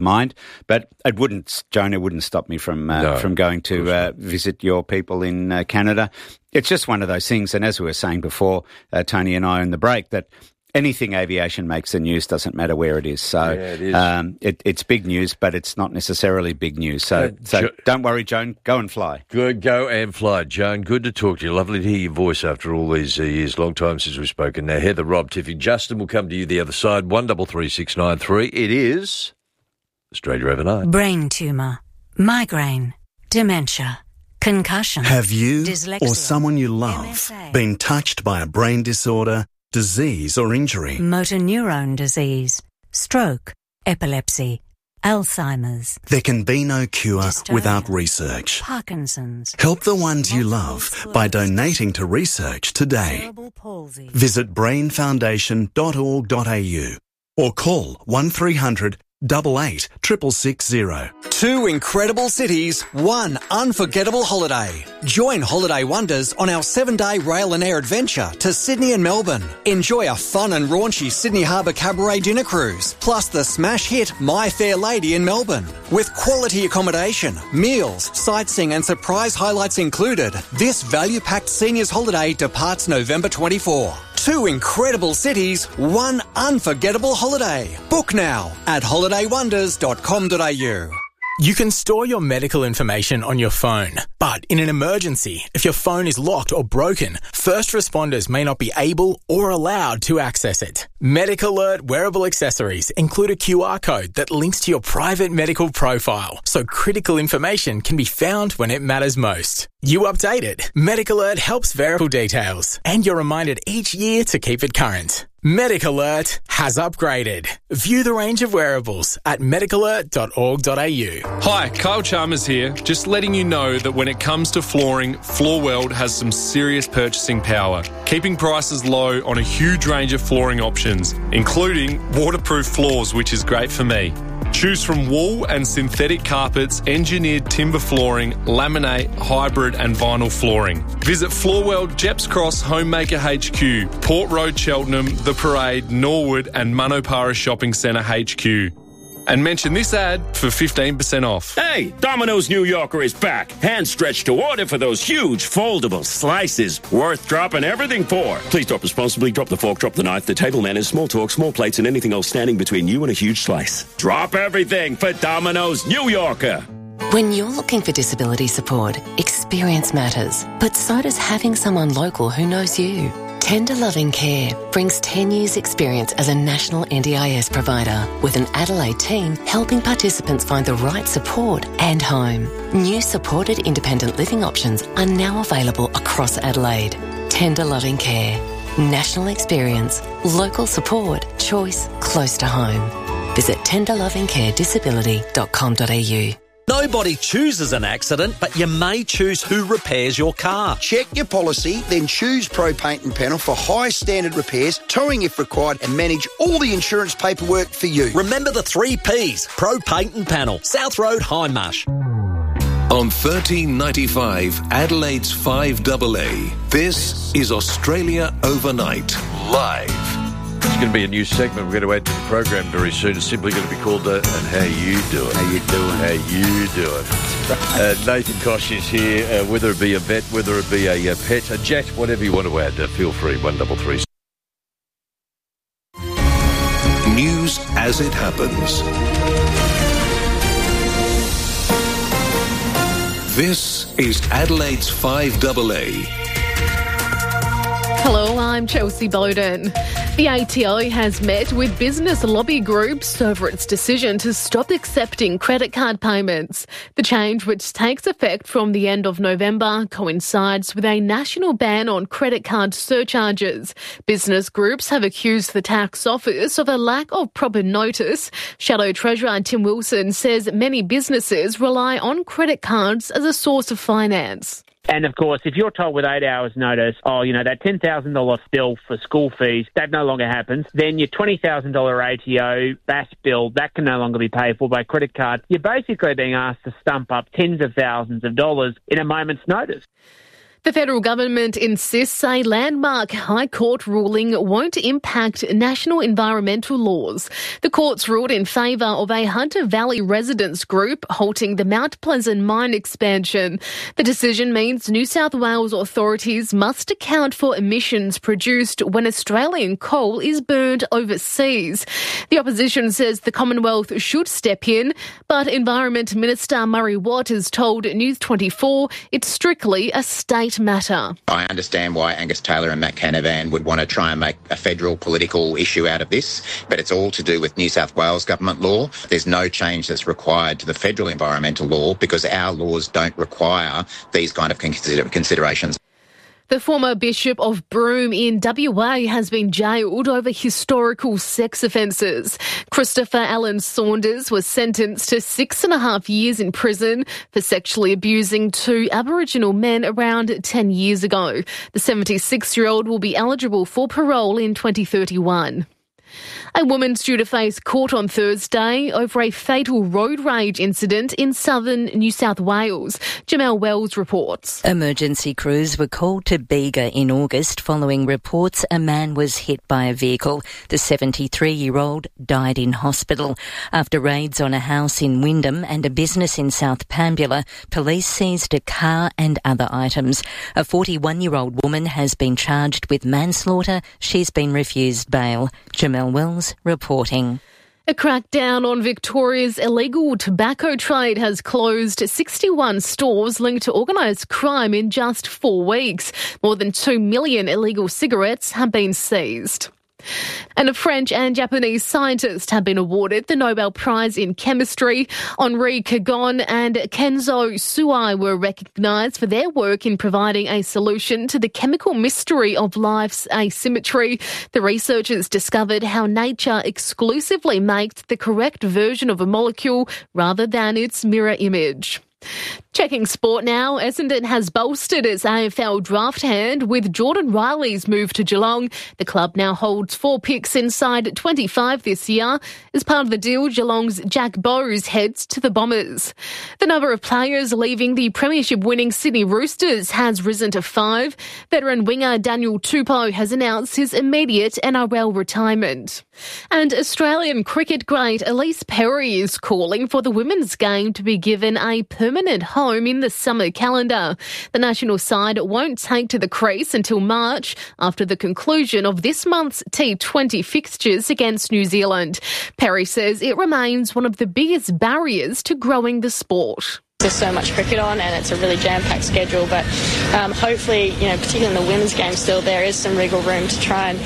mind. But it wouldn't stop me from going to visit your people in Canada. It's just one of those things. And as we were saying before, Tony and I in the break, that anything aviation makes the news, doesn't matter where it is. So it's big news, but it's not necessarily big news. So don't worry, Joan. Go and fly. Good, go and fly. Joan, good to talk to you. Lovely to hear your voice after all these years. Long time since we've spoken. Now, Heather, Rob, Tiffy, Justin will come to you the other side. 133693. It is Australia Overnight. Brain tumour, migraine, dementia, concussion. Have you dyslexia, or someone you love MSA, been touched by a brain disorder, disease or injury? motor neurone disease, stroke, epilepsy, Alzheimer's. There can be no cure Dystonia, without research. Parkinson's. Help the ones you love by donating to research today. Cerebral palsy. Visit brainfoundation.org.au or call 1300 88 660. Two incredible cities, one unforgettable holiday. Join Holiday Wonders on our 7-day rail and air adventure to Sydney and Melbourne. Enjoy a fun and raunchy Sydney Harbour Cabaret dinner cruise, plus the smash hit My Fair Lady in Melbourne. With quality accommodation, meals, sightseeing and surprise highlights included, this value-packed seniors holiday departs November 24. Two incredible cities, one unforgettable holiday. Book now at holidaywonders.com.au. You can store your medical information on your phone, but in an emergency, if your phone is locked or broken, first responders may not be able or allowed to access it. Medic Alert wearable accessories include a QR code that links to your private medical profile, so critical information can be found when it matters most. You update it. Medic Alert helps verify details, and you're reminded each year to keep it current. Medic Alert has upgraded. View the range of wearables at medicalert.org.au. Hi, Kyle Chalmers here. Just letting you know that when it comes to flooring, Floorworld has some serious purchasing power, keeping prices low on a huge range of flooring options, including waterproof floors, which is great for me. Choose from wool and synthetic carpets, engineered timber flooring, laminate, hybrid and vinyl flooring. Visit Floorworld, Jeps Cross, Homemaker HQ, Port Road, Cheltenham, The Parade, Norwood and Manopara Shopping Centre HQ. And mention this ad for 15% off. Hey, Domino's New Yorker is back. Hand stretched to order for those huge foldable slices worth dropping everything for. Please drop responsibly, drop the fork, drop the knife, the table manners, small talk, small plates and anything else standing between you and a huge slice. Drop everything for Domino's New Yorker. When you're looking for disability support, experience matters, but so does having someone local who knows you. Tender Loving Care brings 10 years' experience as a national NDIS provider with an Adelaide team helping participants find the right support and home. New supported independent living options are now available across Adelaide. Tender Loving Care. National experience, local support, choice close to home. Visit tenderlovingcaredisability.com.au. Nobody chooses an accident, but you may choose who repairs your car. Check your policy, then choose Pro Paint and Panel for high standard repairs, towing if required, and manage all the insurance paperwork for you. Remember the 3 Ps. Pro Paint and Panel. South Road, Hindmarsh. On 1395 Adelaide's 5AA, this is Australia Overnight, live. It's going to be a new segment we're going to add to the program very soon. It's simply going to be called And How You Do It. How you doing? How you do it. Nathan Kosh is here, whether it be a vet, whether it be a pet, a jet, whatever you want to add, feel free, 133. News as it happens. This is Adelaide's 5AA. Hello, I'm Chelsea Bowden. The ATO has met with business lobby groups over its decision to stop accepting credit card payments. The change, which takes effect from the end of November, coincides with a national ban on credit card surcharges. Business groups have accused the tax office of a lack of proper notice. Shadow Treasurer Tim Wilson says many businesses rely on credit cards as a source of finance. And, of course, if you're told with 8 hours' notice, that $10,000 bill for school fees, that no longer happens, then your $20,000 ATO, that bill, that can no longer be paid for by credit card. You're basically being asked to stump up tens of thousands of dollars in a moment's notice. The federal government insists a landmark High Court ruling won't impact national environmental laws. The court's ruled in favour of a Hunter Valley residents group halting the Mount Pleasant mine expansion. The decision means New South Wales authorities must account for emissions produced when Australian coal is burned overseas. The opposition says the Commonwealth should step in, but Environment Minister Murray Watt has told News 24 it's strictly a state matter. I understand why Angus Taylor and Matt Canavan would want to try and make a federal political issue out of this, but it's all to do with New South Wales government law. There's no change that's required to the federal environmental law because our laws don't require these kind of considerations. The former Bishop of Broome in WA has been jailed over historical sex offences. Christopher Allen Saunders was sentenced to 6.5 years in prison for sexually abusing 2 Aboriginal men around 10 years ago. The 76-year-old will be eligible for parole in 2031. A woman's due to face court on Thursday over a fatal road rage incident in southern New South Wales. Jamel Wells reports. Emergency crews were called to Bega in August following reports a man was hit by a vehicle. The 73-year-old died in hospital. After raids on a house in Wyndham and a business in South Pambula, police seized a car and other items. A 41-year-old woman has been charged with manslaughter. She's been refused bail. Jamel Wells reporting. A crackdown on Victoria's illegal tobacco trade has closed 61 stores linked to organised crime in just 4 weeks. More than 2 million illegal cigarettes have been seized. And a French and Japanese scientist have been awarded the Nobel Prize in Chemistry. Henri Cagon and Kenzo Suai were recognised for their work in providing a solution to the chemical mystery of life's asymmetry. The researchers discovered how nature exclusively makes the correct version of a molecule rather than its mirror image. Checking sport now, Essendon has bolstered its AFL draft hand with Jordan Riley's move to Geelong. The club now holds 4 picks inside 25 this year. As part of the deal, Geelong's Jack Bowes heads to the Bombers. The number of players leaving the premiership-winning Sydney Roosters has risen to 5. Veteran winger Daniel Tupou has announced his immediate NRL retirement. And Australian cricket great Elise Perry is calling for the women's game to be given a permanent home in the summer calendar. The national side won't take to the crease until March after the conclusion of this month's T20 fixtures against New Zealand. Perry says it remains one of the biggest barriers to growing the sport. There's so much cricket on and it's a really jam-packed schedule, but hopefully, particularly in the women's game still, there is some wriggle room to try and,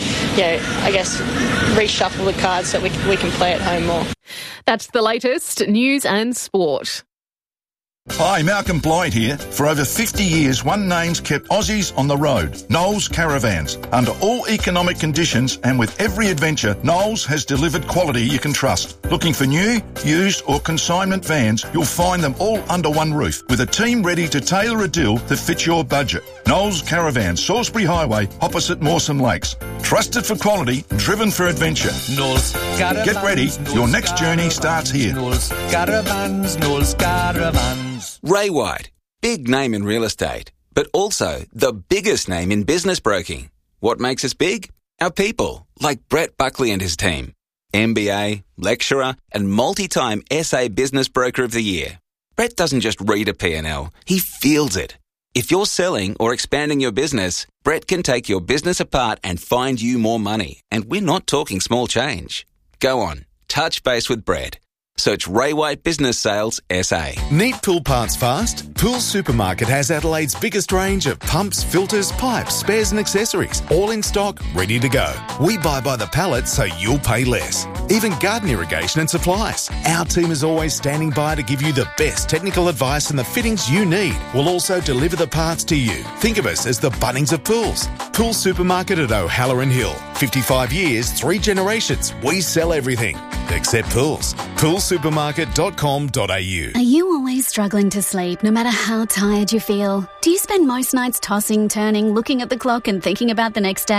reshuffle the cards so we can play at home more. That's the latest news and sport. Hi, Malcolm Blight here. For over 50 years, one name's kept Aussies on the road. Knowles Caravans. Under all economic conditions and with every adventure, Knowles has delivered quality you can trust. Looking for new, used or consignment vans, you'll find them all under one roof with a team ready to tailor a deal that fits your budget. Knowles Caravans, Salisbury Highway, opposite Mawson Lakes. Trusted for quality, driven for adventure. Knowles Caravans. Get ready, your next journey starts here. Knowles Caravans, Knowles Caravans. Ray White, big name in real estate, but also the biggest name in business broking. What makes us big? Our people, like Brett Buckley and his team. MBA, lecturer, and multi-time SA Business Broker of the Year. Brett doesn't just read a P&L, he feels it. If you're selling or expanding your business, Brett can take your business apart and find you more money. And we're not talking small change. Go on, touch base with Brett. Search Ray White Business Sales SA. Need pool parts fast? Pool Supermarket has Adelaide's biggest range of pumps, filters, pipes, spares and accessories. All in stock, ready to go. We buy by the pallet so you'll pay less. Even garden irrigation and supplies. Our team is always standing by to give you the best technical advice and the fittings you need. We'll also deliver the parts to you. Think of us as the Bunnings of pools. Pool Supermarket at O'Halloran Hill. 55 years, 3 generations. We sell everything except pools. Poolsupermarket.com.au. Are you always struggling to sleep no matter how tired you feel? Do you spend most nights tossing, turning, looking at the clock and thinking about the next day?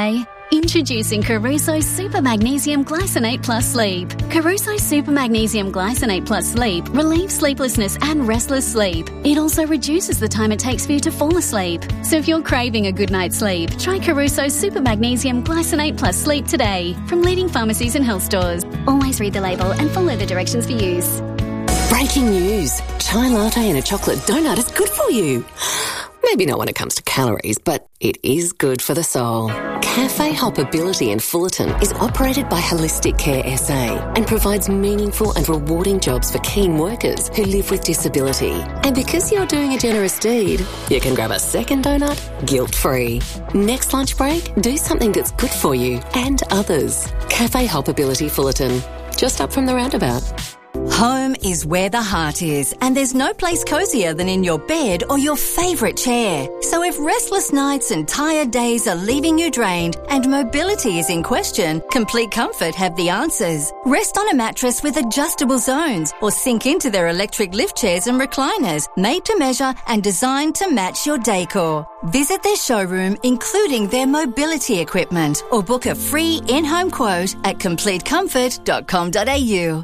Introducing Caruso Super Magnesium Glycinate Plus Sleep. Caruso Super Magnesium Glycinate Plus Sleep relieves sleeplessness and restless sleep. It also reduces the time it takes for you to fall asleep. So if you're craving a good night's sleep, try Caruso Super Magnesium Glycinate Plus Sleep today from leading pharmacies and health stores. Always read the label and follow the directions for use. Breaking news. Chai latte and a chocolate donut is good for you. Maybe not when it comes to calories, but it is good for the soul. Cafe Hoppability in Fullerton is operated by Holistic Care SA and provides meaningful and rewarding jobs for keen workers who live with disability. And because you're doing a generous deed, you can grab a second donut guilt-free. Next lunch break, do something that's good for you and others. Cafe Hoppability Fullerton, just up from the roundabout. Home is where the heart is, and there's no place cosier than in your bed or your favourite chair. So if restless nights and tired days are leaving you drained and mobility is in question, Complete Comfort have the answers. Rest on a mattress with adjustable zones or sink into their electric lift chairs and recliners, made to measure and designed to match your decor. Visit their showroom, including their mobility equipment, or book a free in-home quote at completecomfort.com.au.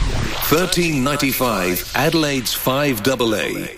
1395 Adelaide's 5AA.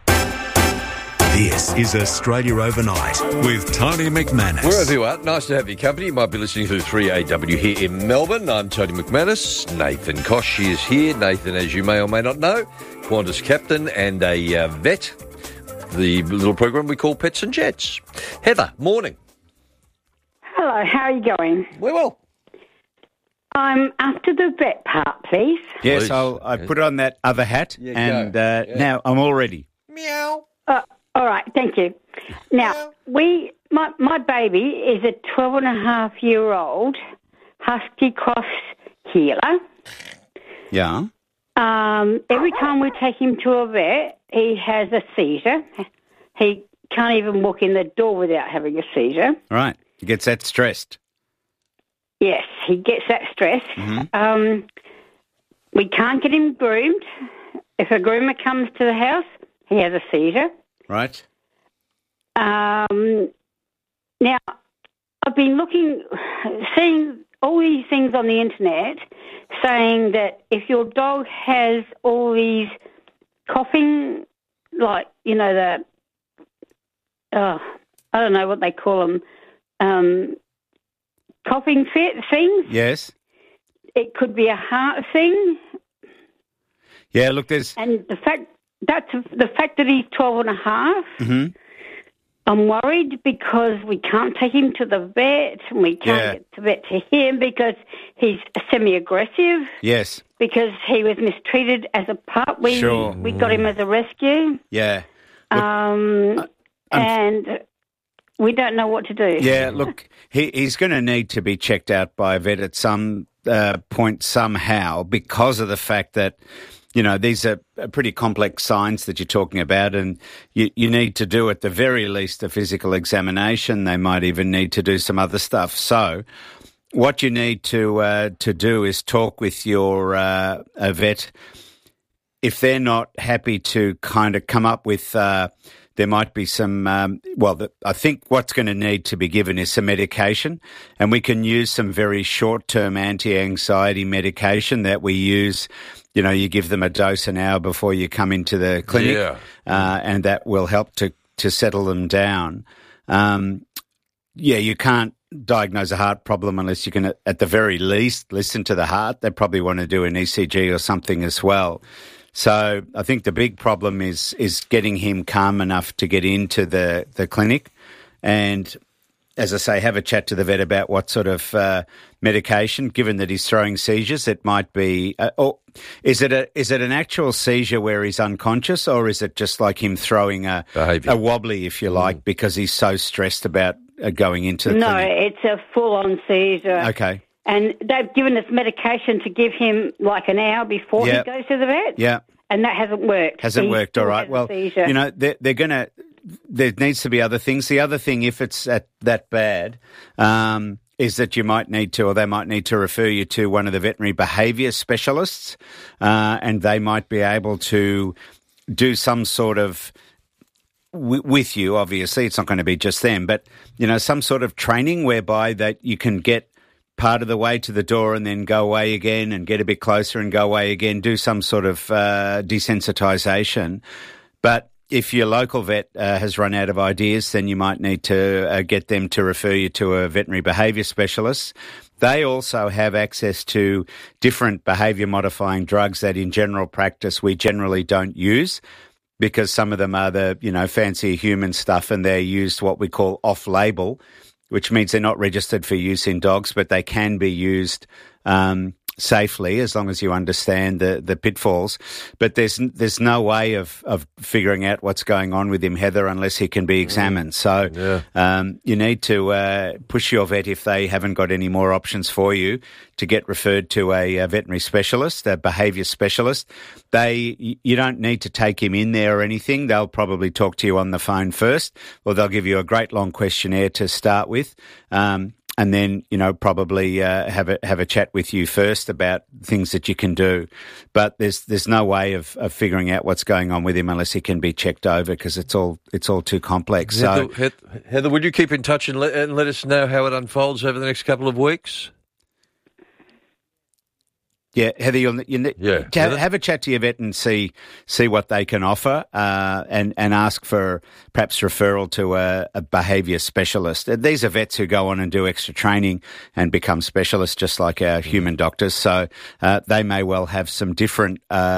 This is Australia Overnight with Tony McManus. Wherever you are, nice to have your company. You might be listening to 3AW here in Melbourne. I'm Tony McManus. Nathan Kosh is here. Nathan, as you may or may not know, Qantas captain and a vet. The little program we call Pets and Jets. Heather, morning. Hello, how are you going? We're well. I'm after the vet part, please. Yes, I put on that other hat, now I'm all ready. Meow. All right, thank you. Now, my baby is a 12-and-a-half-year-old Husky Cross Heeler. Yeah. Every time we take him to a vet, he has a seizure. He can't even walk in the door without having a seizure. Right. He gets that stressed. Yes, he gets that stress. Mm-hmm. We can't get him groomed. If a groomer comes to the house, he has a seizure. Right. Now, I've been seeing all these things on the internet saying that if your dog has all these coughing, like, I don't know what they call them, coughing fit things. Yes. It could be a heart thing. Yeah, look, there's... And the fact that he's 12 and a half, mm-hmm. I'm worried because we can't take him to the vet and we can't get the vet to him because he's semi-aggressive. Yes. Because he was mistreated as a pup. We got him as a rescue. Yeah. Look, and we don't know what to do. Yeah, look, he's going to need to be checked out by a vet at some point somehow because of the fact that, these are pretty complex signs that you're talking about, and you need to do at the very least a physical examination. They might even need to do some other stuff. So what you need to do is talk with your a vet. If they're not happy to kind of come up with there might be some, I think what's going to need to be given is some medication, and we can use some very short-term anti-anxiety medication that we use. You give them a dose an hour before you come into the clinic, and that will help to settle them down. You can't diagnose a heart problem unless you can, at the very least, listen to the heart. They probably want to do an ECG or something as well. So I think the big problem is getting him calm enough to get into the clinic and, as I say, have a chat to the vet about what sort of medication, given that he's throwing seizures. It might be is it an actual seizure where he's unconscious, or is it just like him throwing a wobbly, if you like, because he's so stressed about going into the clinic? No, it's a full-on seizure. Okay. And they've given us medication to give him like an hour before he goes to the vet. Yeah. And that hasn't worked. Hasn't worked, all right. Well, they're going to... There needs to be other things. The other thing, if it's that bad, is that you might need to, or they might need to refer you to one of the veterinary behaviour specialists, and they might be able to do some sort of with you, obviously. It's not going to be just them, but, some sort of training whereby that you can get part of the way to the door and then go away again and get a bit closer and go away again, do some sort of desensitisation. But if your local vet has run out of ideas, then you might need to get them to refer you to a veterinary behaviour specialist. They also have access to different behaviour-modifying drugs that in general practice we generally don't use, because some of them are the, fancy human stuff and they're used what we call off-label, which means they're not registered for use in dogs, but they can be used safely as long as you understand the pitfalls. But there's no way of figuring out what's going on with him, Heather, unless he can be examined. So you need to push your vet, if they haven't got any more options for you, to get referred to a veterinary specialist, a behaviour specialist. You don't need to take him in there or anything. They'll probably talk to you on the phone first, or they'll give you a great long questionnaire to start with. And then, probably have a chat with you first about things that you can do. But there's no way of figuring out what's going on with him unless he can be checked over, because it's all too complex. Heather, would you keep in touch and let us know how it unfolds over the next couple of weeks? Yeah, Heather, have a chat to your vet and see what they can offer, and ask for perhaps referral to a behaviour specialist. These are vets who go on and do extra training and become specialists, just like our human doctors. So they may well have some different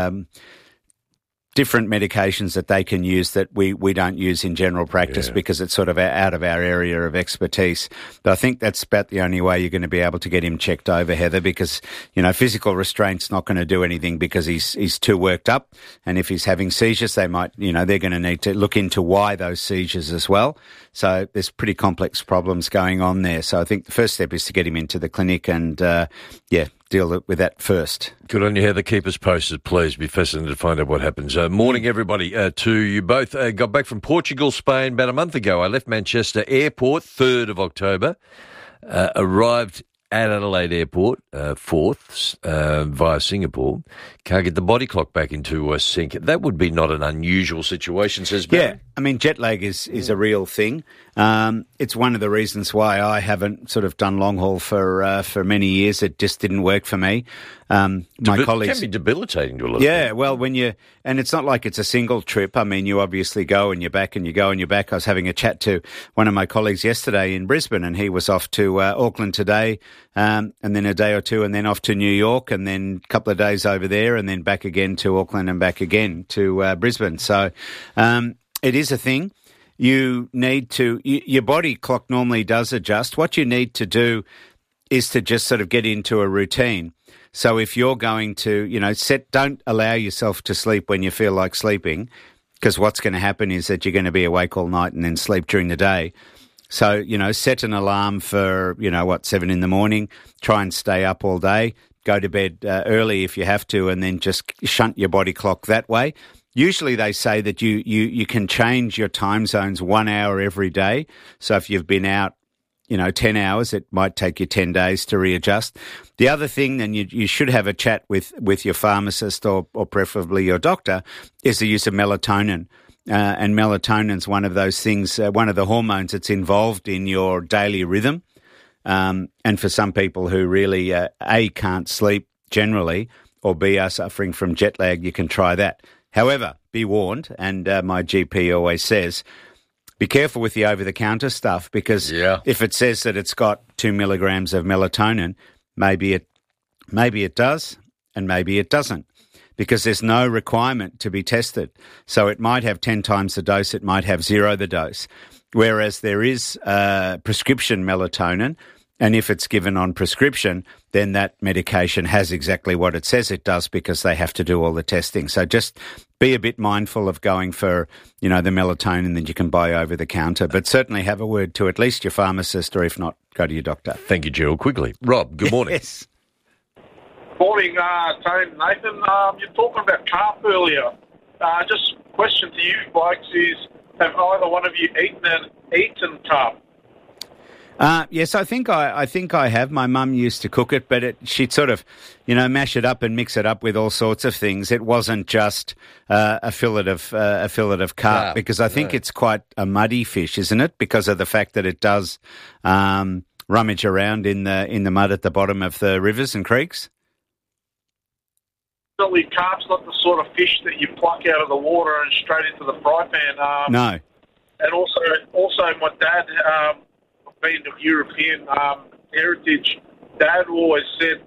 medications that they can use that we don't use in general practice, because it's sort of out of our area of expertise. But I think that's about the only way you're going to be able to get him checked over, Heather, because, physical restraint's not going to do anything because he's too worked up. And if he's having seizures, they might, they're going to need to look into why those seizures as well. So there's pretty complex problems going on there. So I think the first step is to get him into the clinic and, deal with that first. Good on you, Heather. Keep us posted, please. Be fascinated to find out what happens. Morning, everybody, to you both. Got back from Portugal, Spain about a month ago. I left Manchester Airport, 3rd of October. Arrived at Adelaide Airport, 4th, via Singapore. Can't get the body clock back into sync. That would be not an unusual situation, says Barry. Yeah, I mean, jet lag is a real thing. It's one of the reasons why I haven't sort of done long haul for many years. It just didn't work for me. My colleagues, it can be debilitating to a lot of people. Yeah, well, and it's not like it's a single trip. I mean, you obviously go and you're back and you go and you're back. I was having a chat to one of my colleagues yesterday in Brisbane, and he was off to Auckland today, and then a day or two, and then off to New York, and then a couple of days over there, and then back again to Auckland and back again to Brisbane. So it is a thing. You need to, your body clock normally does adjust. What you need to do is to just sort of get into a routine. So if you're going to, don't allow yourself to sleep when you feel like sleeping, because what's going to happen is that you're going to be awake all night and then sleep during the day. So, set an alarm for, 7 in the morning, try and stay up all day, go to bed early if you have to, and then just shunt your body clock that way. Usually they say that you can change your time zones 1 hour every day. So if you've been out, 10 hours, it might take you 10 days to readjust. The other thing, then you should have a chat with your pharmacist or preferably your doctor, is the use of melatonin. And melatonin's one of those things, one of the hormones that's involved in your daily rhythm. And for some people who really, A, can't sleep generally, or B, are suffering from jet lag, you can try that. However, be warned, and my GP always says, be careful with the over-the-counter stuff, because if it says that it's got 2 milligrams of melatonin, maybe it does and maybe it doesn't, because there's no requirement to be tested. So it might have 10 times the dose, it might have 0 the dose, whereas there is prescription melatonin. And if it's given on prescription, then that medication has exactly what it says it does, because they have to do all the testing. So just be a bit mindful of going for, the melatonin that you can buy over the counter. But certainly have a word to at least your pharmacist, or if not, go to your doctor. Thank you, Gerald. Quickly. Rob, good morning. Yes. Morning, Tony and Nathan. You're talking about carp earlier. Just question to you, Blokes, is have either one of you eaten carp? Yes, I think I have. My mum used to cook it, but she'd sort of, mash it up and mix it up with all sorts of things. It wasn't just a fillet of carp, because I think it's quite a muddy fish, isn't it? Because of the fact that it does rummage around in the mud at the bottom of the rivers and creeks. Carp's not the sort of fish that you pluck out of the water and straight into the fry pan. No. And also, my dad, being of European heritage, Dad always said,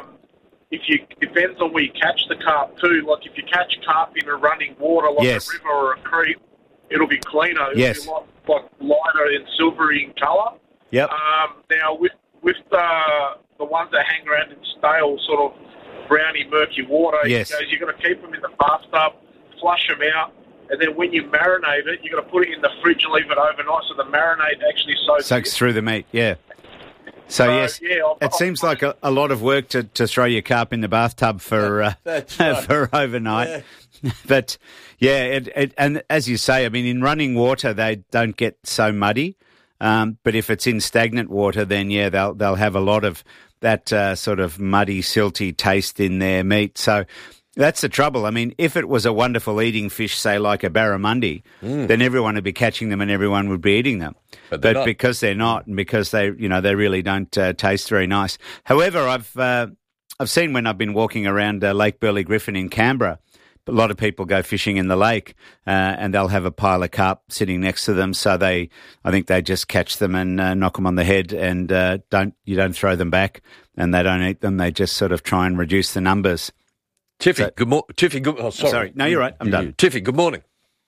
it depends on where you catch the carp too. Like if you catch carp in a running water, like a river or a creek, it'll be cleaner. It'll be like lighter and silvery in colour. Yep. Now with the ones that hang around in stale, sort of browny, murky water, you've got to keep them in the bathtub, flush them out. And then when you marinate it, you've got to put it in the fridge and leave it overnight so the marinade actually soaks through the meat, yeah. So yes, it seems like a lot of work to throw your carp in the bathtub for for overnight. Yeah. But, and as you say, I mean, in running water, they don't get so muddy. But if it's in stagnant water, then, they'll have a lot of that sort of muddy, silty taste in their meat. So that's the trouble. I mean, if it was a wonderful eating fish, say like a barramundi, then everyone would be catching them and everyone would be eating them. But because they're not, and because they really don't taste very nice. However, I've seen when I've been walking around Lake Burley Griffin in Canberra, a lot of people go fishing in the lake and they'll have a pile of carp sitting next to them. So I think they just catch them and knock them on the head, and you don't throw them back, and they don't eat them. They just sort of try and reduce the numbers. Tiffy, good morning. Tiffy, good. Oh, sorry. No, you're right. I'm done. Tiffy, good morning.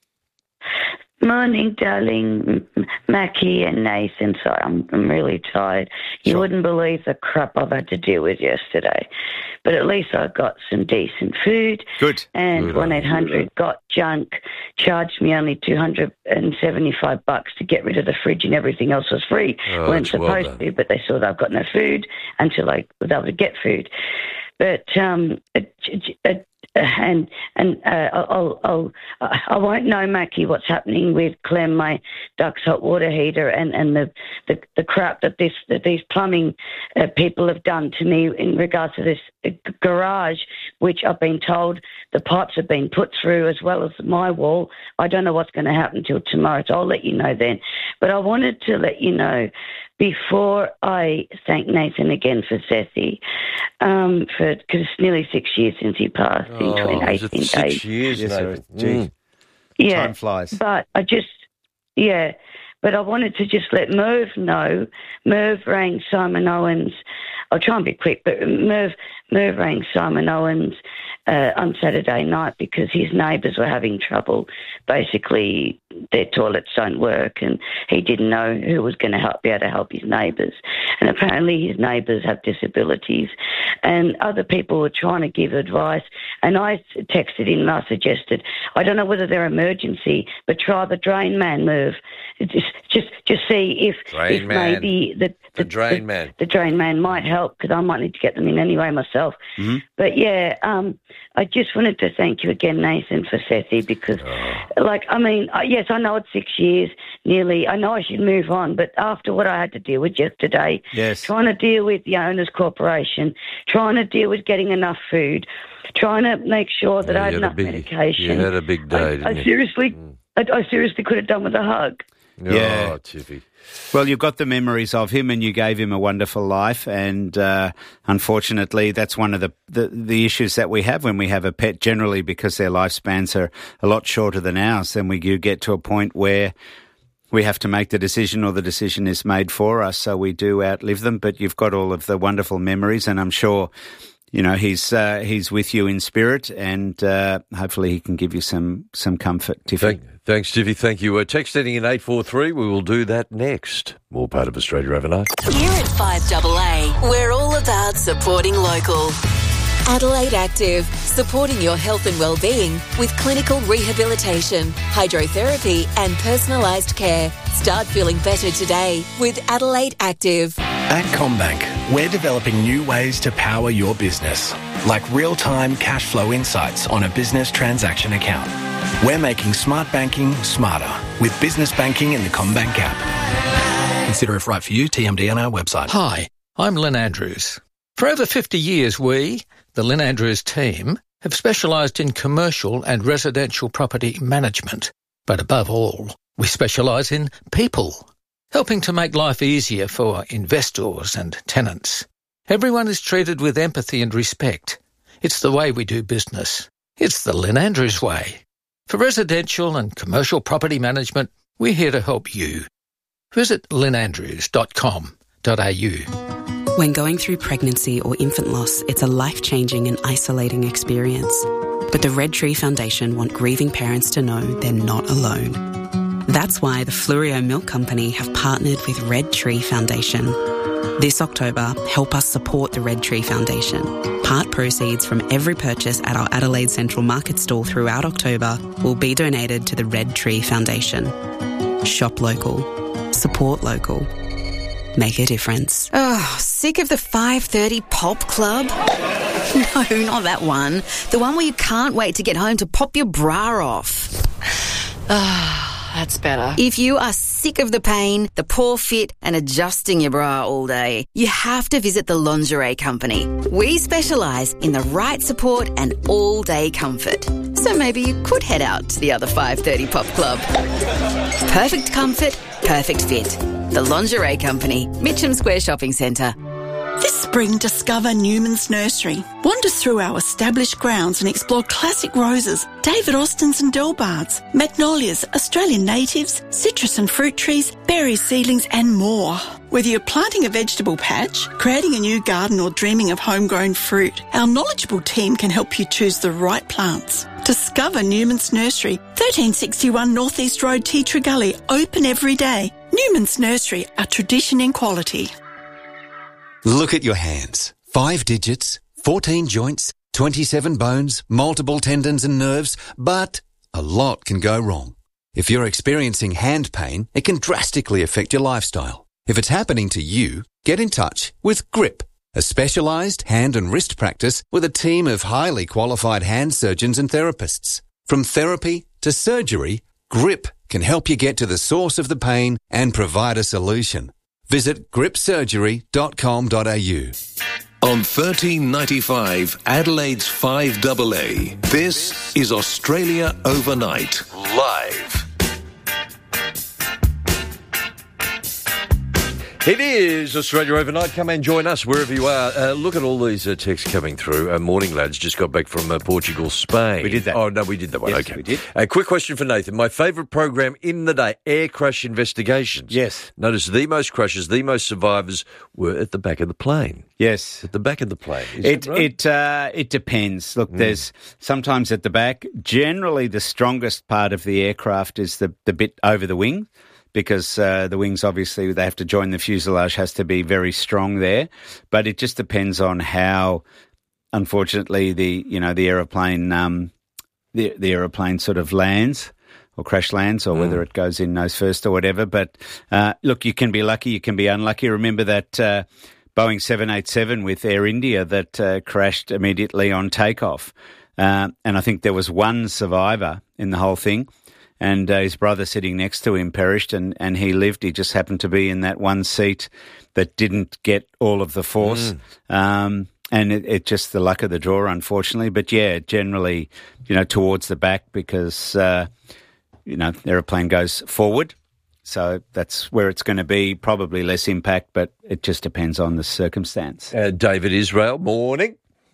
Morning, darling, Mackie and Nathan. Sorry, I'm really tired. You wouldn't believe the crap I've had to deal with yesterday. But at least I got some decent food. Good. And 1-800 got junk, charged me only $275 to get rid of the fridge, and everything else was free. Weren't supposed to, but they saw that I've got no food until I was able to get food. But I won't know, Mackie, what's happening with Clem, my Ducks hot water heater, and the crap that these plumbing people have done to me in regards to this garage, which I've been told the pipes have been put through as well as my wall. I don't know what's going to happen till tomorrow, so I'll let you know then. But I wanted to let you know, before I thank Nathan again for Sethi, because it's nearly 6 years since he passed in 2018 days. 6 years, Nathan. Yeah. Time flies. But but I wanted to just let Merv know. Merv rang Simon Owens. I'll try and be quick, but Merv rang Simon Owens on Saturday night because his neighbours were having trouble. Basically, their toilets don't work, and he didn't know who was going to be able to help his neighbours. And apparently his neighbours have disabilities, and other people were trying to give advice. And I texted him and I suggested, I don't know whether they're emergency, but try the Drain Man, Merv. Just see if maybe the Drain Man. The Drain Man might help, because I might need to get them in anyway myself. Mm-hmm. But I just wanted to thank you again, Nathan, for Sethi, because, yes, I know it's 6 years nearly. I know I should move on, but after what I had to deal with yesterday, trying to deal with the owners' corporation, trying to deal with getting enough food, trying to make sure that I had enough medication. You had a big day, didn't you? I seriously could have done with a hug. Oh, Tiffy. Well, you've got the memories of him, and you gave him a wonderful life, and unfortunately that's one of the issues that we have when we have a pet, generally, because their lifespans are a lot shorter than ours. Then we do get to a point where we have to make the decision, or the decision is made for us, so we do outlive them. But you've got all of the wonderful memories, and I'm sure he's with you in spirit, and hopefully he can give you some comfort, Tiffy. Thanks, Tiffy. Thank you. Text heading in 843. We will do that next. More part of Australia Overnight. Here at 5AA, we're all about supporting local. Adelaide Active, supporting your health and well-being with clinical rehabilitation, hydrotherapy and personalised care. Start feeling better today with Adelaide Active. At CommBank, we're developing new ways to power your business, like real-time cash flow insights on a business transaction account. We're making smart banking smarter with business banking in the CommBank app. Consider if right for you. TMD on our website. Hi, I'm Lynn Andrews. For over 50 years, we, the Lynn Andrews team, have specialised in commercial and residential property management. But above all, we specialise in people, helping to make life easier for investors and tenants. Everyone is treated with empathy and respect. It's the way we do business. It's the Lynn Andrews way. For residential and commercial property management, we're here to help you. Visit lynnandrews.com.au. When going through pregnancy or infant loss, it's a life-changing and isolating experience. But the Red Tree Foundation want grieving parents to know they're not alone. That's why the Fluorio Milk Company have partnered with Red Tree Foundation. This October, help us support the Red Tree Foundation. Part proceeds from every purchase at our Adelaide Central Market stall throughout October will be donated to the Red Tree Foundation. Shop local. Support local. Make a difference. Oh, sick of the 5:30 pop club? No, not that one. The one where you can't wait to get home to pop your bra off. Ah, that's better. If you are sick of the pain, the poor fit and adjusting your bra all day, you have to visit the Lingerie Company. We specialise in the right support and all-day comfort. So maybe you could head out to the other 5:30 pop club. Perfect comfort, perfect fit. The Lingerie Company, Mitcham Square Shopping Centre. This spring, discover Newman's Nursery. Wander through our established grounds and explore classic roses, David Austins and Delbards, magnolias, Australian natives, citrus and fruit trees, berry seedlings and more. Whether you're planting a vegetable patch, creating a new garden or dreaming of homegrown fruit, our knowledgeable team can help you choose the right plants. Discover Newman's Nursery, 1361 North East Road, Tea Tree Gully, open every day. Newman's Nursery, a tradition in quality. Look at your hands. 5 digits, 14 joints, 27 bones, multiple tendons and nerves, but a lot can go wrong. If you're experiencing hand pain, it can drastically affect your lifestyle. If it's happening to you, get in touch with GRIP, a specialised hand and wrist practice with a team of highly qualified hand surgeons and therapists. From therapy to surgery, GRIP can help you get to the source of the pain and provide a solution. Visit gripsurgery.com.au. On 1395 Adelaide's 5AA, this is Australia Overnight, live. It is Australia Overnight. Come and join us wherever you are. Look at all these texts coming through. Morning, lads. Just got back from Portugal, Spain. We did that. Oh, no, we did that one. Yes, okay. we did. Quick question for Nathan. My favourite program in the day, Air Crash Investigations. Yes. Notice the most crashes, the most survivors were at the back of the plane. Yes. At the back of the plane. Is It depends. Look, there's sometimes at the back. Generally, the strongest part of the aircraft is the bit over the wing, because the wings, obviously, they have to join the fuselage, has to be very strong there. But it just depends on how, unfortunately, the aeroplane the aeroplane sort of lands or crash lands, or whether it goes in nose first or whatever. But look, you can be lucky, you can be unlucky. Remember that Boeing 787 with Air India that crashed immediately on takeoff, and I think there was one survivor in the whole thing. And his brother sitting next to him perished, and he lived. He just happened to be in that one seat that didn't get all of the force. And it just the luck of the draw, unfortunately. But, yeah, generally, towards the back because, the aeroplane goes forward. So that's where it's going to be, probably less impact, but it just depends on the circumstance. David Israel, morning.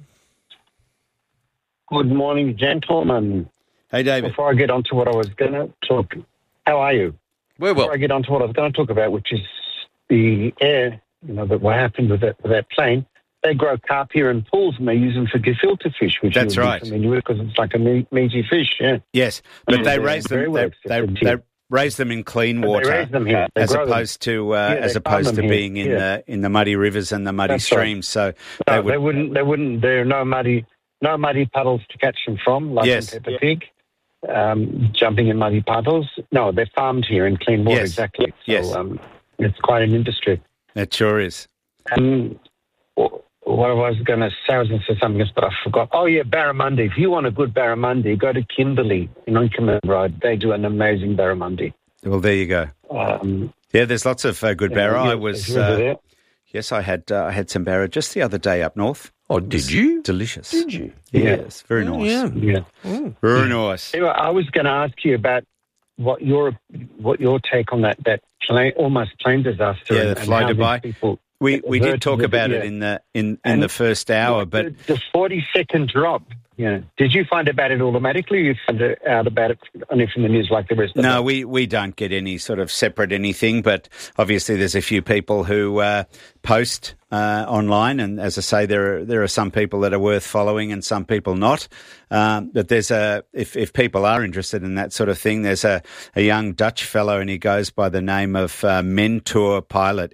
Good morning, gentlemen. Hey, David. Before I get on to what I was going to talk, how are you? Well. Before I get on to what I was going to talk about, which is the air, what happened with that plane, they grow carp here in pools and they use them for gefilte fish, which that's right. Because it's like a meaty fish, yeah. Yes, but they raise them. They raise them in clean water, they raise them here. as opposed to being in the muddy rivers and the muddy streams. Right. So they wouldn't. There are no muddy puddles to catch them from, like in Peppa Pig. Jumping in muddy puddles. No, they're farmed here in clean water, exactly. So it's quite an industry. It sure is. What I was going to say, I was going to say something else, but I forgot. Oh, yeah, barramundi. If you want a good barramundi, go to Kimberley in Inkerman Road. They do an amazing barramundi. Well, there you go. Yeah, there's lots of good barra. I was, yes, I had some barra just the other day up north. Oh, did you? Delicious. Did you? Yes, very nice. Yeah. Very nice. Anyway, I was going to ask you about what your take on that almost plane disaster. Yeah, the Fly Dubai. We did talk about it in the first hour, but the 40-second drop. Yeah. Did you find about it automatically, or you found out about it only from the news like the rest of No, we don't get any sort of separate anything, but obviously there's a few people who post online, and as I say, there are some people that are worth following and some people not. But there's if people are interested in that sort of thing, there's a young Dutch fellow, and he goes by the name of Mentor Pilot,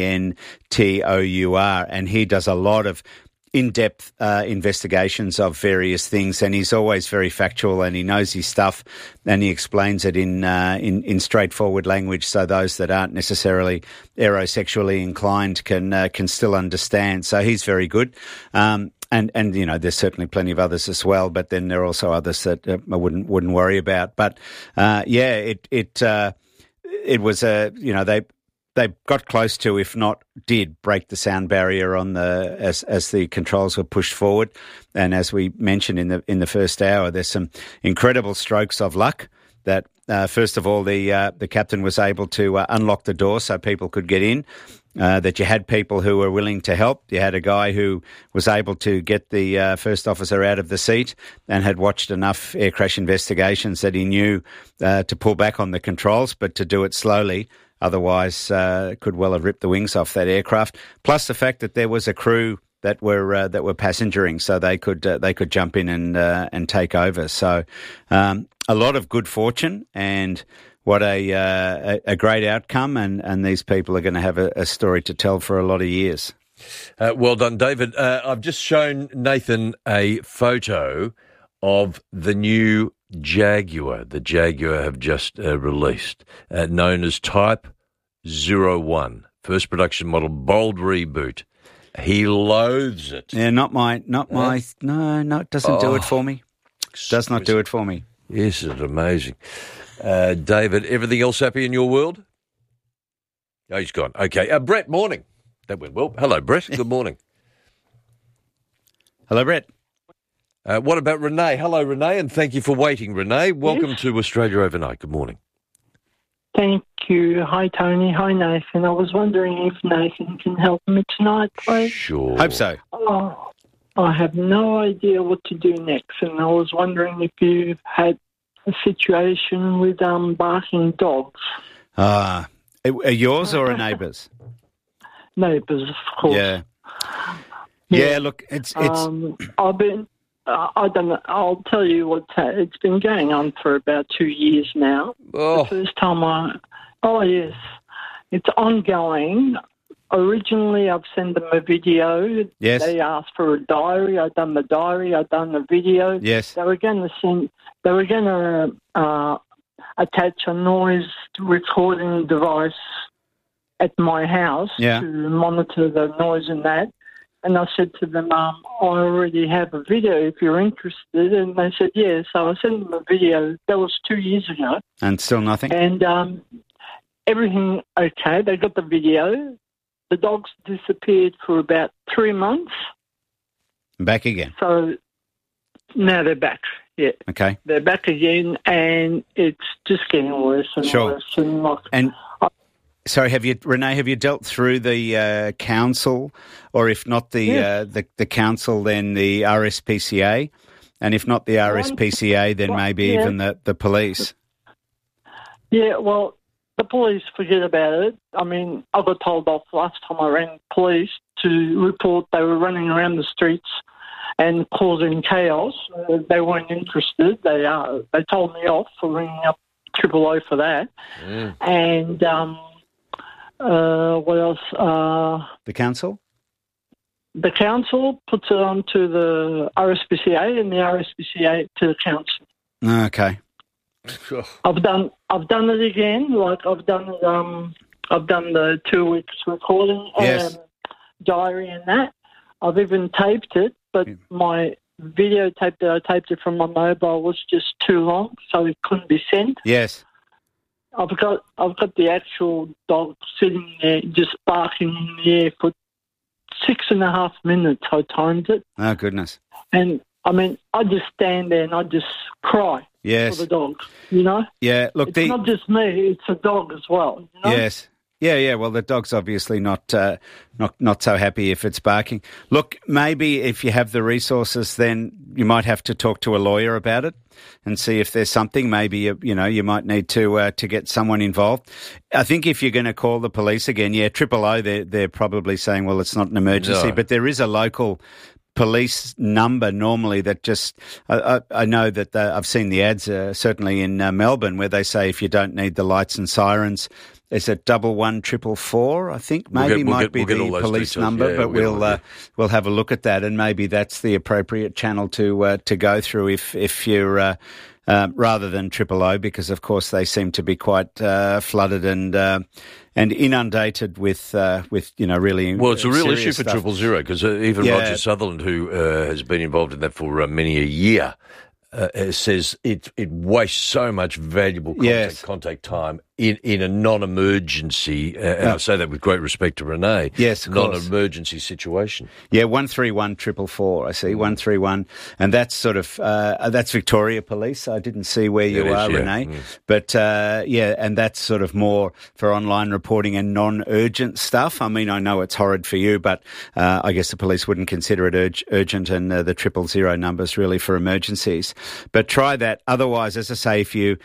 Mentour, and he does a lot of in-depth investigations of various things, and he's always very factual, and he knows his stuff, and he explains it in straightforward language, so those that aren't necessarily aerosexually inclined can still understand. So he's very good. And you know, there's certainly plenty of others as well, but then there are also others that I wouldn't worry about. But it was they got close to, if not did, break the sound barrier on as the controls were pushed forward. And as we mentioned in the first hour, there's some incredible strokes of luck that first of all the captain was able to unlock the door so people could get in. That you had people who were willing to help. You had a guy who was able to get the first officer out of the seat and had watched enough air crash investigations that he knew to pull back on the controls, but to do it slowly. Otherwise, could well have ripped the wings off that aircraft. Plus the fact that there was a crew that were passengering, so they could jump in and take over. So a lot of good fortune, and what a great outcome. And these people are going to have a story to tell for a lot of years. Well done, David. I've just shown Nathan a photo of the new Jaguar. The Jaguar have just released, known as Type 01, first production model, bold reboot. He loathes it. Yeah, no, it doesn't do it for me. Does not do it for me. Yes, it's amazing. David, everything else happy in your world? Oh, he's gone. Okay. Brett, morning. That went well. Hello, Brett. Good morning. Hello, Brett. What about Renee? Hello, Renee, and thank you for waiting, Renee. Welcome to Australia Overnight. Good morning. Thank you. Hi, Tony. Hi, Nathan. I was wondering if Nathan can help me tonight, please. Sure. Hope so. Oh, I have no idea what to do next, and I was wondering if you've had a situation with barking dogs. Are yours or a neighbour's? Neighbours, of course. Yeah. Look, it's. I've been. I don't know. I'll tell you what. It's been going on for about 2 years now. Oh. The first time yes, it's ongoing. Originally, I've sent them a video. Yes. They asked for a diary. I've done the diary. I've done the video. Yes. They were going to attach a noise recording device at my house to monitor the noise and that. And I said to them, I already have a video if you're interested. And they said, yeah. So I sent them a video. That was 2 years ago. And still nothing? And everything okay. They got the video. The dogs disappeared for about 3 months. Back again? So now they're back, yeah. Okay. They're back again, and it's just getting worse and worse. Sorry, Renee, have you dealt through the council, or if not the council, then the RSPCA, and if not the RSPCA, then maybe even the police? Yeah, well, the police, forget about it. I mean, I got told off last time I rang police to report they were running around the streets and causing chaos. They weren't interested. They told me off for ringing up 000 for that. And what else? The council? The council puts it on to the RSPCA, and the RSPCA to the council. Okay. I've done it again. Like I've done the 2 weeks recording diary and that. I've even taped it, but my videotape that I taped it from my mobile was just too long, so it couldn't be sent. Yes. I've got the actual dog sitting there just barking in the air for 6.5 minutes. I timed it. Oh, goodness. And, I mean, I just stand there and I just cry yes. for the dog, you know? Yeah, look... It's not just me, it's the dog as well, you know? Yes. Yeah. Well, the dog's obviously not so happy if it's barking. Look, maybe if you have the resources, then you might have to talk to a lawyer about it and see if there's something. Maybe you might need to get someone involved. I think if you're going to call the police again, 000, they're probably saying, well, it's not an emergency, No. but there is a local police number normally that just I know that I've seen the ads certainly in Melbourne where they say if you don't need the lights and sirens. Is it 11444? I think maybe might be the police number, but we'll have a look at that, and maybe that's the appropriate channel to go through if you're rather than 000, because of course they seem to be quite flooded and inundated with really. Well, it's a real issue for stuff. 000 because even Roger Sutherland, who has been involved in that for many a year, says it wastes so much valuable contact time in a non-emergency, and I say that with great respect to Renee. Yes, of course. Non-emergency situation. Yeah, 131 444. I see 131, and that's sort of that's Victoria Police. I didn't see where you are, Renee, but and that's sort of more for online reporting and non-urgent stuff. I mean, I know it's horrid for you, but I guess the police wouldn't consider it urgent, and the 000 numbers really for emergencies. But try that. Otherwise, as I say,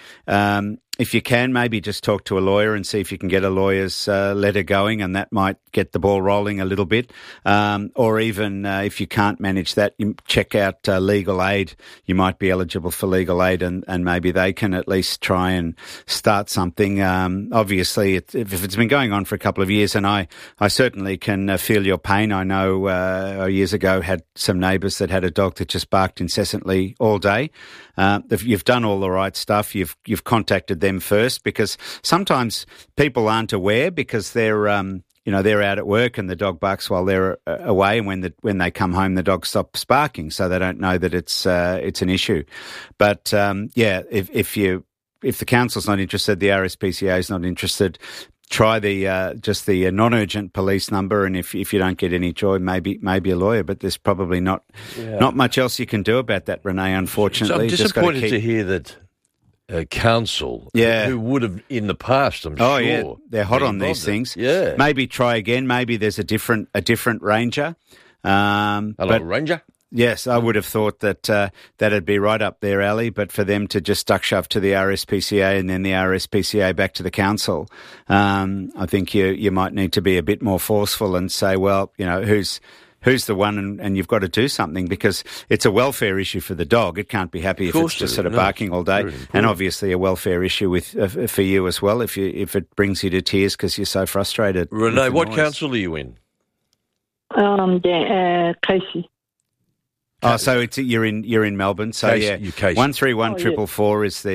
if you can, maybe just talk to a lawyer and see if you can get a lawyer's letter going, and that might get the ball rolling a little bit. Or even if you can't manage that, you check out legal aid. You might be eligible for legal aid, and maybe they can at least try and start something. Obviously, if it's been going on for a couple of years, and I certainly can feel your pain. I know years ago had some neighbours that had a dog that just barked incessantly all day. You've done all the right stuff. You've contacted them first, because sometimes people aren't aware because they're out at work and the dog barks while they're away, and when they come home the dog stops barking, so they don't know that it's an issue. But if the council's not interested, the RSPCA is not interested, try the non-urgent police number, and if you don't get any joy, maybe a lawyer. But there's probably not much else you can do about that, Renee, unfortunately. So I'm disappointed to hear that council, who would have in the past, I'm sure. Oh, yeah, they're hot on these things. Yeah. Maybe try again. Maybe there's a different ranger. Ranger? Yes, I would have thought that that'd be right up their alley, but for them to just duck shove to the RSPCA and then the RSPCA back to the council, I think you might need to be a bit more forceful and say, well, who's the one, and you've got to do something, because it's a welfare issue for the dog. It can't be happy if it's just sort of barking all day, and obviously a welfare issue for you as well if it brings you to tears because you're so frustrated. Renee, what council are you in? Casey. Oh, so you're in Melbourne. So Casey, 131 444 is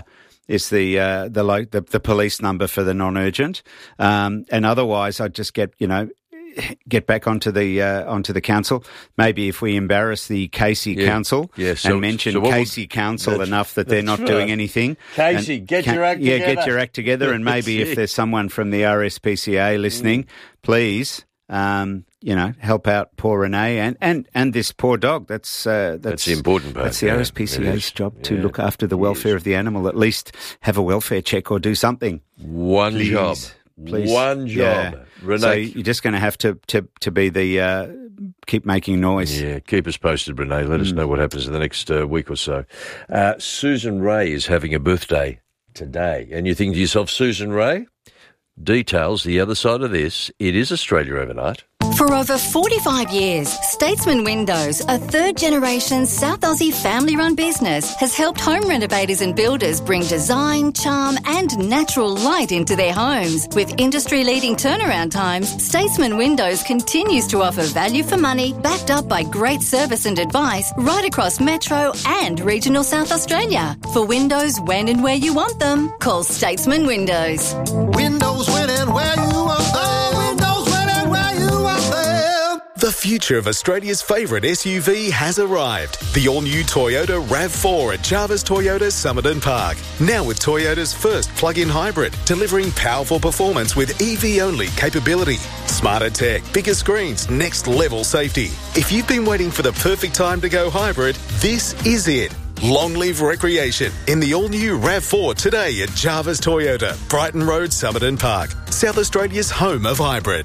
the police number for the non-urgent, and otherwise I'd just get back onto the council. Maybe if we embarrass the Casey Council and mention Casey Council enough that they're not doing anything. Casey, get your act together. Yeah, get your act together, and maybe if there's someone from the RSPCA listening, please. Help out poor Renee and this poor dog. That's the important part. That's the RSPCA's job to look after the welfare of the animal. At least have a welfare check or do something. One job. Yeah. Renee. So you're just going to have to be the keep making noise. Yeah, keep us posted, Renee. Let us know what happens in the next week or so. Susan Ray is having a birthday today, and you think to yourself, Susan Ray? Details the other side of this. It is Australia Overnight. For over 45 years, Statesman Windows, a third-generation South Aussie family-run business, has helped home renovators and builders bring design, charm and natural light into their homes. With industry-leading turnaround times, Statesman Windows continues to offer value for money, backed up by great service and advice right across Metro and regional South Australia. For windows when and where you want them, call Statesman Windows. Windows when and where you want them. Windows when and where you want them. The future of Australia's favourite SUV has arrived. The all-new Toyota RAV4 at Jarvis Toyota Somerton Park. Now with Toyota's first plug-in hybrid, delivering powerful performance with EV-only capability. Smarter tech, bigger screens, next-level safety. If you've been waiting for the perfect time to go hybrid, this is it. Long live recreation in the all-new RAV4 today at Jarvis Toyota, Brighton Road, Somerton Park, South Australia's home of hybrid.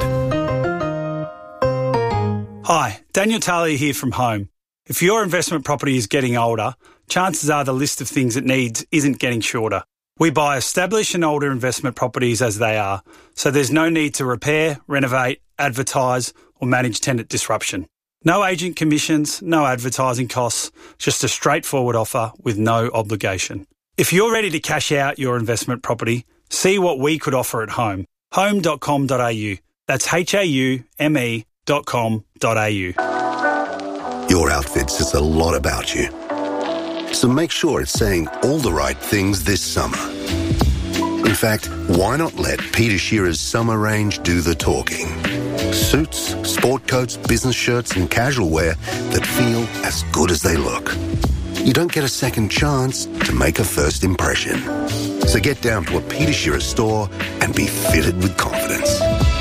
Hi, Daniel Talia here from Home. If your investment property is getting older, chances are the list of things it needs isn't getting shorter. We buy established and older investment properties as they are, so there's no need to repair, renovate, advertise or manage tenant disruption. No agent commissions, no advertising costs, just a straightforward offer with no obligation. If you're ready to cash out your investment property, see what we could offer at Home. Home.com.au. That's HAUME.com.au. Your outfit says a lot about you. So make sure it's saying all the right things this summer. In fact, why not let Peter Shearer's summer range do the talking? Suits, sport coats, business shirts and casual wear that feel as good as they look. You don't get a second chance to make a first impression. So get down to a Peter Shearer store and be fitted with confidence.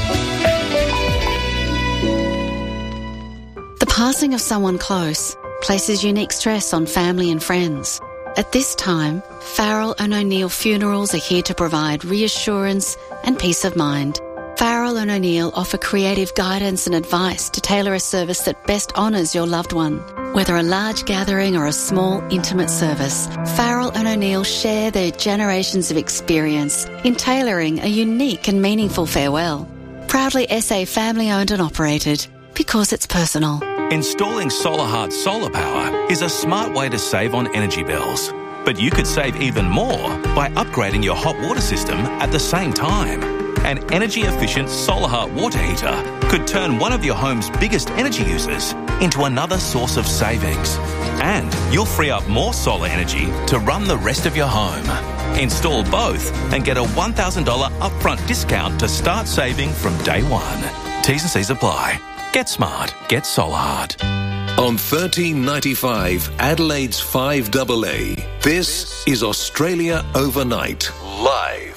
The passing of someone close places unique stress on family and friends. At this time, Farrell and O'Neill Funerals are here to provide reassurance and peace of mind. Farrell and O'Neill offer creative guidance and advice to tailor a service that best honours your loved one. Whether a large gathering or a small, intimate service, Farrell and O'Neill share their generations of experience in tailoring a unique and meaningful farewell. Proudly SA family-owned and operated, because it's personal. Installing SolarHeart solar power is a smart way to save on energy bills. But you could save even more by upgrading your hot water system at the same time. An energy-efficient SolarHeart water heater could turn one of your home's biggest energy users into another source of savings. And you'll free up more solar energy to run the rest of your home. Install both and get a $1,000 upfront discount to start saving from day one. T's and C's apply. Get smart. Get SolarHeart. On 1395 Adelaide's 5AA, this is Australia Overnight, live.